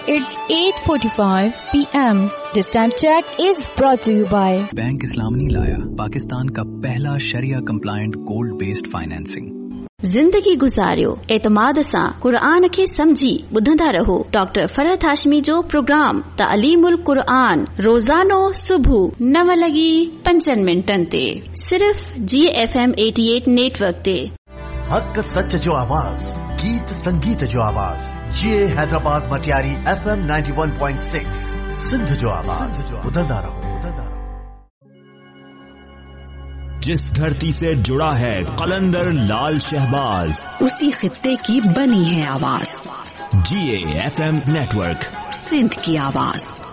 It's 8:45 p.m. This time check is brought to you by bank इस्लामी लाया पाकिस्तान का पहला शरिया compliant gold based financing. जिंदगी गुज़ारियो एतमाद सां क़ुरान खे समझी ॿुधंदा रहो डॉक्टर फरहत हाशमी जो प्रोग्राम तालीमुल क़ुरान रोज़ानो सुबुह 9:05 ते सिर्फ़ GFM 88 नेटवर्क ते। हक सच जो आवाज, गीत संगीत जो आवाज, ये हैदराबाद मटियारी FM 91.6 सिंध जो आवाज, ॿुधंदा रहो। जिस धरती से जुड़ा है कलंदर लाल शहबाज, उसी खित्ते की बनी है आवाज। GFM नेटवर्क, सिंध की आवाज।